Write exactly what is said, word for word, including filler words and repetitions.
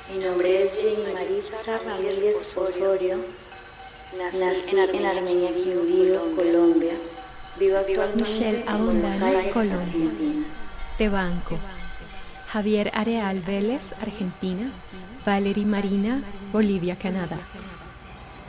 Mi nombre es Jenny Marisa Ramírez Osorio. Nací en Armenia, Armenia Quindío, Colombia. Vivo actualmente Michelle en Abundante, Buenos Aires, Colombia. Argentina. Te banco. Javier Areal Vélez, Argentina. Valerie Marina, Bolivia, Canadá.